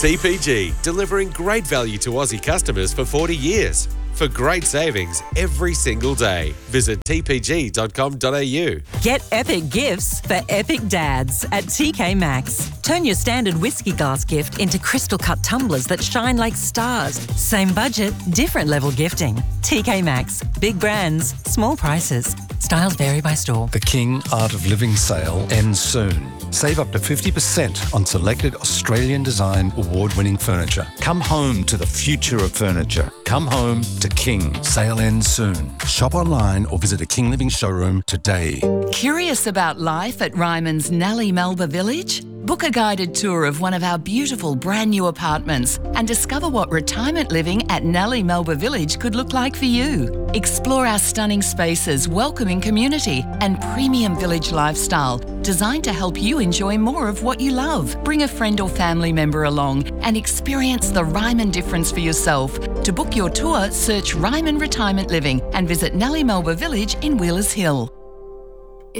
TPG, delivering great value to Aussie customers for 40 years. For great savings every single day, visit tpg.com.au. Get epic gifts for epic dads at TK Maxx. Turn your standard whiskey glass gift into crystal cut tumblers that shine like stars. Same budget, different level gifting. TK Maxx. Big brands, small prices. Styles vary by store. The King Art of Living sale ends soon. Save up to 50% on selected Australian design award-winning furniture. Come home to the future of furniture. Come home to King. Sale ends soon. Shop online or visit a King Living showroom today. Curious about life at Ryman's Nellie Melba Village? Book a guided tour of one of our beautiful brand new apartments and discover what retirement living at Nellie Melba Village could look like for you. Explore our stunning spaces, welcoming community and premium village lifestyle designed to help you enjoy more of what you love. Bring a friend or family member along and experience the Ryman difference for yourself. To book your tour, search Ryman Retirement Living and visit Nellie Melba Village in Wheelers Hill.